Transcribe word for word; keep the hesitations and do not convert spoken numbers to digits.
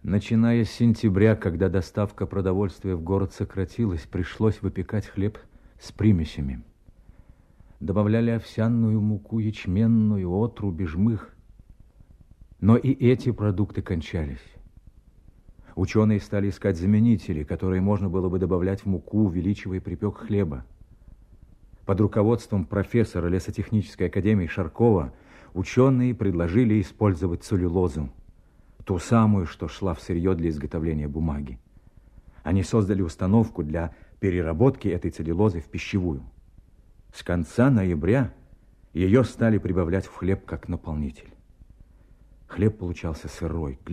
Начиная с сентября, когда доставка продовольствия в город сократилась, пришлось выпекать хлеб с примесями. Добавляли овсяную муку, ячменную, отруби, жмых. Но и эти продукты кончались. Ученые стали искать заменители, которые можно было бы добавлять в муку, увеличивая припек хлеба. Под руководством профессора лесотехнической академии Шаркова ученые предложили использовать целлюлозу, ту самую, что шла в сырье для изготовления бумаги. Они создали установку для переработки этой целлюлозы в пищевую. С конца ноября ее стали прибавлять в хлеб как наполнитель. Хлеб получался сырой,